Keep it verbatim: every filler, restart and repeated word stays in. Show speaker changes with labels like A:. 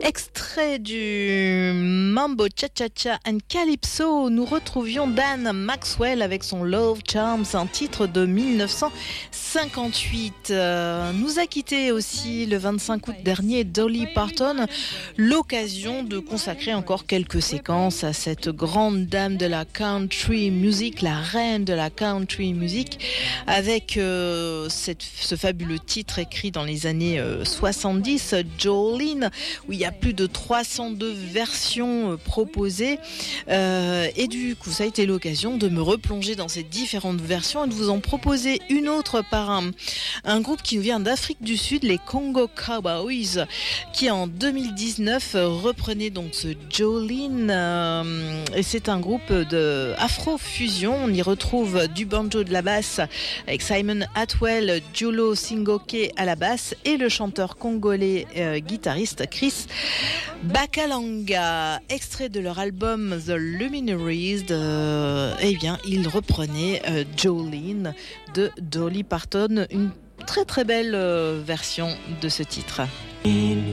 A: Extrait du Mambo Cha-Cha-Cha and Calypso, nous retrouvions Dan Maxwell avec son Love Charms, un titre de dix-neuf cent cinquante-huit. Euh, nous a quitté aussi le vingt-cinq août dernier Dolly Parton, l'occasion de consacrer encore quelques séquences à cette grande dame de la country music, la reine de la country music, avec euh, cette, ce fabuleux titre écrit dans les années euh, soixante-dix, Jolene, où il y a plus de trois cent deux versions proposées euh, et du coup ça a été l'occasion de me replonger dans ces différentes versions et de vous en proposer une autre par un, un groupe qui vient d'Afrique du Sud, les Congo Cowboys, qui en deux mille dix-neuf reprenait donc ce Jolene euh, et c'est un groupe de afro-fusion. On y retrouve du banjo, de la basse avec Simon Atwell, Julo Singoke à la basse et le chanteur congolais euh, guitariste Chris Bakalanga. Extrait de leur album The Luminaries, de, eh bien, ils reprenaient euh, Jolene de Dolly Parton, une très très belle euh, version de ce titre.